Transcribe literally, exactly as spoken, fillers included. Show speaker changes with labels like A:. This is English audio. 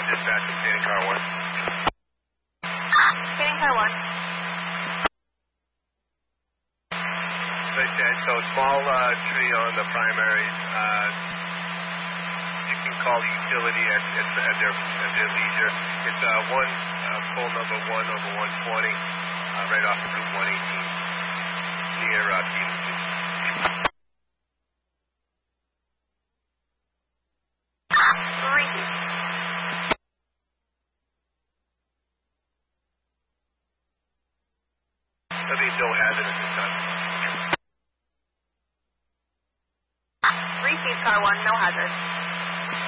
A: dispatch from Standing Car one.
B: Standing Car one.
A: As I said, so small uh, tree on the primaries. Uh, you can call the utility at, at, at, their, at their leisure. It's uh, one uh, pole number one over one twenty, uh, right off of Route one eighteen, near uh, Stevenson. There'll be no hazard at this time.
B: Receive car one, no hazard.